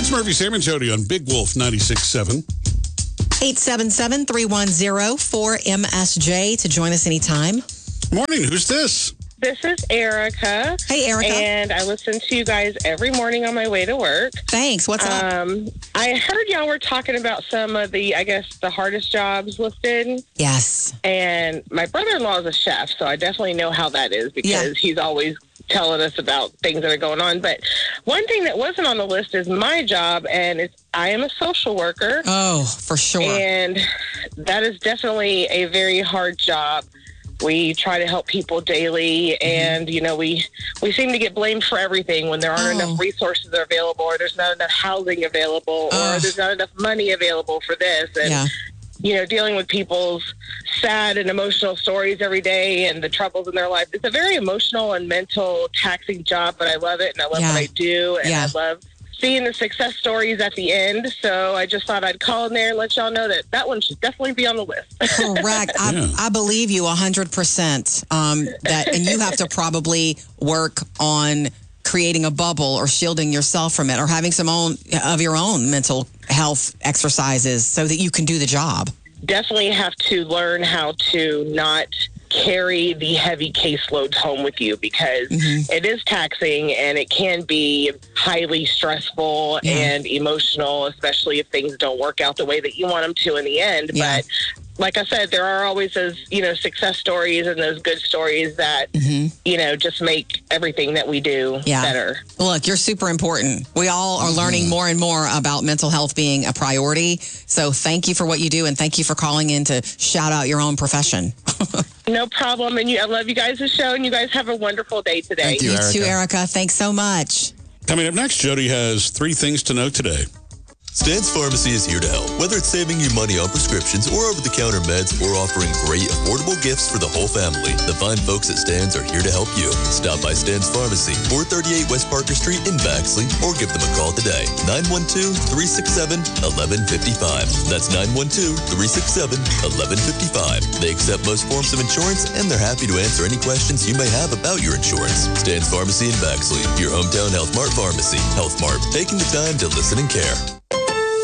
It's Murphy, Sam, and Jody on Big Wolf 96.7. 877-310-4MSJ to join us anytime. Morning. Who's this? This is Erica. Hey, Erica. And I listen to you guys every morning on my way to work. Thanks. What's up? I heard y'all were talking about some of the hardest jobs listed. Yes. And my brother-in-law is a chef, so I definitely know how that is because he's always telling us about things that are going on. But one thing that wasn't on the list is my job, and I am a social worker. Oh, for sure. And that is definitely a very hard job. We try to help people daily, and, we seem to get blamed for everything when there aren't enough resources available, or there's not enough housing available, or there's not enough money available for this. And, dealing with people's sad and emotional stories every day and the troubles in their life. It's a very emotional and mental taxing job, but I love it, and I love what I do, and I love seeing the success stories at the end. So I just thought I'd call in there and let y'all know that one should definitely be on the list. Correct. I believe you 100%. And you have to probably work on creating a bubble or shielding yourself from it, or having some of your own mental health exercises so that you can do the job. Definitely have to learn how to not carry the heavy caseloads home with you, because it is taxing and it can be highly stressful and emotional, especially if things don't work out the way that you want them to in the end. But like I said, there are always those, success stories and those good stories that, just make everything that we do better. Look, you're super important. We all are learning more and more about mental health being a priority. So thank you for what you do, and thank you for calling in to shout out your own profession. No problem. And I love you guys' show, and you guys have a wonderful day today. Thank you, Erica. You too, Erica. Thanks so much. Coming up next, Jody has 3 things to know today. Stan's Pharmacy is here to help. Whether it's saving you money on prescriptions or over-the-counter meds, or offering great, affordable gifts for the whole family, the fine folks at Stan's are here to help you. Stop by Stan's Pharmacy, 438 West Parker Street in Baxley, or give them a call today. 912-367-1155. That's 912-367-1155. They accept most forms of insurance, and they're happy to answer any questions you may have about your insurance. Stan's Pharmacy in Baxley, your hometown Health Mart pharmacy. Health Mart, taking the time to listen and care.